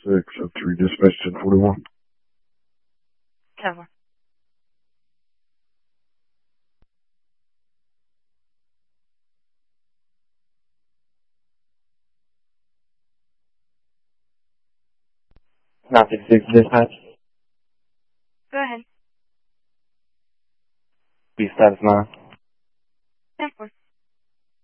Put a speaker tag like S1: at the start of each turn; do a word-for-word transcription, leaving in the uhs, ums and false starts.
S1: six, oh three, dispatch ten forty-one.
S2: Cover.
S3: nine six six dispatch.
S2: Go ahead.
S3: Be status nine.